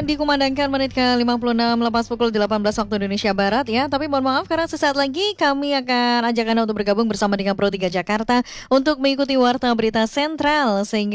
dikumandangkan menit ke-56 lepas pukul 18 waktu Indonesia Barat ya. Tapi mohon maaf karena sesaat lagi kami akan ajak Anda untuk bergabung bersama dengan Pro 3 Jakarta untuk mengikuti Warta Berita Sentral. Sehingga